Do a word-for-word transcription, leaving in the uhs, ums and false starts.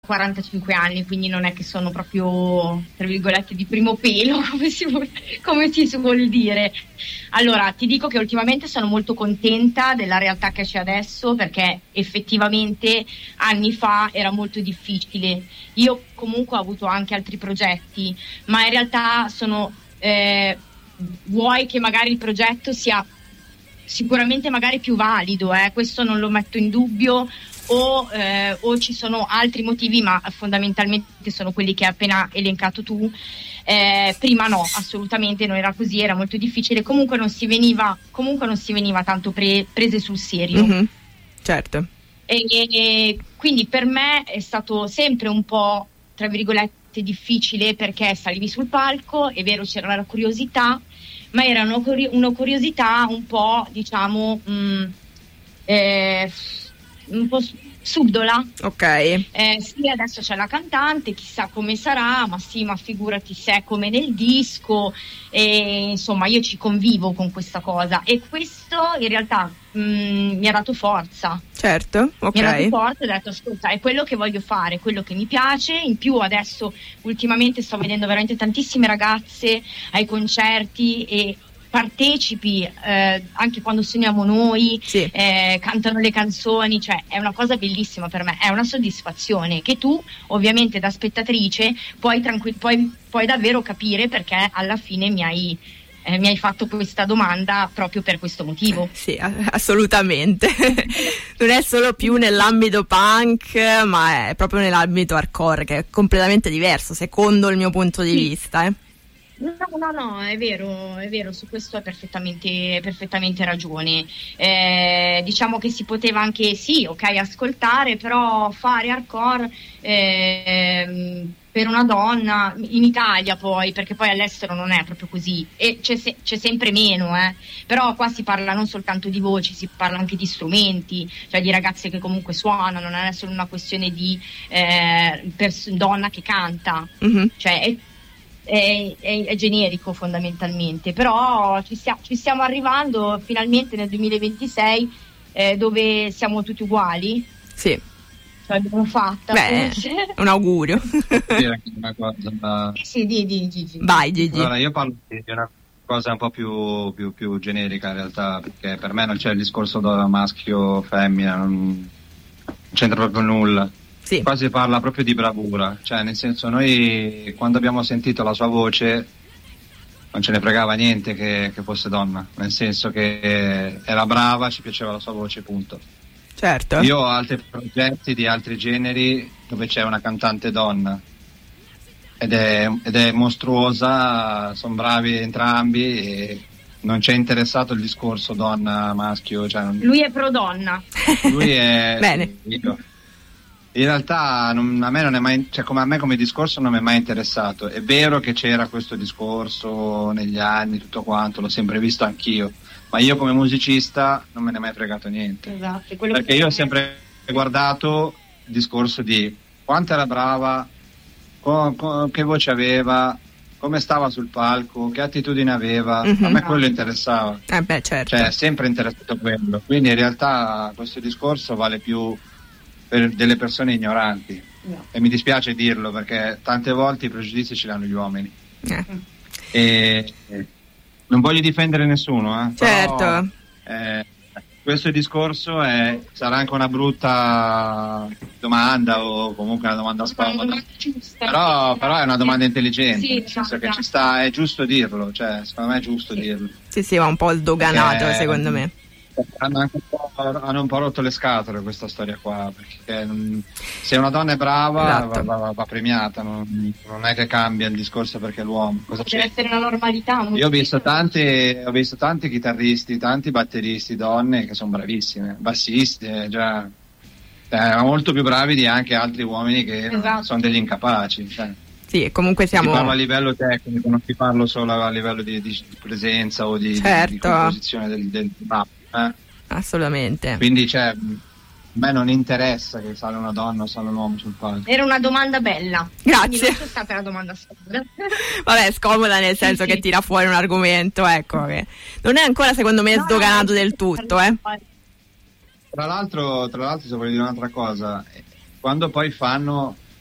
quarantacinque anni, quindi non è che sono proprio, tra virgolette, di primo pelo, come si, vuol, come si vuol dire. Allora, ti dico che ultimamente sono molto contenta della realtà che c'è adesso, perché effettivamente anni fa era molto difficile. Io comunque ho avuto anche altri progetti, ma in realtà sono eh, vuoi che magari il progetto sia sicuramente magari più valido, eh? Questo non lo metto in dubbio, o, eh, o ci sono altri motivi, ma fondamentalmente sono quelli che hai appena elencato tu. Eh, prima no, assolutamente non era così, era molto difficile, comunque non si veniva, comunque non si veniva tanto pre- prese sul serio. Mm-hmm. Certo. E, e quindi per me è stato sempre un po', tra virgolette, difficile, perché salivi sul palco, è vero, c'era la curiosità, ma era una, una curiosità un po', diciamo, mh, eh, un po' subdola. Ok. Eh, sì, adesso c'è la cantante, chissà come sarà, ma sì, ma figurati se è come nel disco, e, insomma, io ci convivo con questa cosa, e questo in realtà mh, mi ha dato forza. Certo, ok. Mi ha dato forza e ho detto, ascolta, è quello che voglio fare, è quello che mi piace. In più adesso ultimamente sto vedendo veramente tantissime ragazze ai concerti e partecipi eh, anche quando suoniamo noi, sì. eh, cantano le canzoni, cioè è una cosa bellissima per me, è una soddisfazione che tu ovviamente da spettatrice puoi, tranquill- puoi, puoi davvero capire, perché alla fine mi hai Eh, mi hai fatto questa domanda proprio per questo motivo. Sì, assolutamente. Non è solo più nell'ambito punk, ma è proprio nell'ambito hardcore, che è completamente diverso, secondo il mio punto di sì. vista. Eh. No, no, no, è vero, è vero, su questo hai perfettamente, perfettamente ragione. Eh, diciamo che si poteva anche, sì, ok, ascoltare, però fare hardcore eh, per una donna in Italia, poi, perché poi all'estero non è proprio così, e c'è, se, c'è sempre meno, eh. Però qua si parla non soltanto di voci, si parla anche di strumenti, cioè di ragazze che comunque suonano, non è solo una questione di eh, pers- donna che canta, mm-hmm. cioè è È, è, è generico fondamentalmente, però ci, sia, ci stiamo arrivando finalmente nel duemilaventisei, eh, dove siamo tutti uguali. Sì. Ce l'abbiamo fatta. Beh, un augurio. Una cosa... Sì, di, di Gigi. Vai Gigi. Allora, io parlo di una cosa un po' più, più, più generica in realtà, perché per me non c'è il discorso da maschio femmina, non c'entra proprio nulla. Sì. Qua si parla proprio di bravura, cioè nel senso, noi quando abbiamo sentito la sua voce non ce ne fregava niente che, che fosse donna, nel senso che era brava, ci piaceva la sua voce, punto. Certo. Io ho altri progetti di altri generi dove c'è una cantante donna ed è, ed è mostruosa, sono bravi entrambi e non ci è interessato il discorso donna maschio, cioè non... Lui è pro donna. Lui è bene. Io. In realtà non, a me non è mai, cioè come a me come discorso non mi è mai interessato. È vero che c'era questo discorso negli anni, tutto quanto, l'ho sempre visto anch'io, ma io come musicista non me ne è mai fregato niente. Esatto, perché io ho sempre guardato il discorso di quanto era brava, co, co, che voce aveva, come stava sul palco, che attitudine aveva. Mm-hmm. A me quello interessava. Eh beh, certo. Cioè è sempre interessato quello. Quindi in realtà questo discorso vale più per delle persone ignoranti, no. E mi dispiace dirlo perché tante volte i pregiudizi ce li hanno gli uomini, eh. E non voglio difendere nessuno, eh, certo. Però, eh, questo discorso è, sarà anche una brutta domanda o comunque una domanda scomoda, però, però è una domanda intelligente, sì, nel senso che ci sta, è giusto dirlo, cioè secondo me è giusto sì. dirlo. Sì, sì, va un po' sdoganato perché, secondo me. Hanno, anche un po', hanno un po' rotto le scatole questa storia qua, perché non, se una donna è brava, esatto, va, va, va premiata, non, non è che cambia il discorso perché l'uomo. Cosa deve c'è? essere una normalità. Io ho visto tanti, ho visto tanti chitarristi, tanti batteristi donne che sono bravissime, bassisti, eh, già eh, molto più bravi di anche altri uomini che esatto. sono degli incapaci. Cioè. Sì, comunque siamo. Si parla a livello tecnico, non si parla solo a livello di, di presenza o di, certo. di, di composizione del, del rap. Eh? Assolutamente. Quindi cioè, a me non interessa che sale una donna o sale un uomo sul palco. Era una domanda bella. Grazie. Non c'è stata una domanda scomoda. Vabbè, scomoda nel senso sì, che sì. tira fuori un argomento, ecco, che non è ancora secondo me no, sdoganato no, del tutto, eh. Tra l'altro, tra l'altro se voglio dire un'altra cosa, quando poi fanno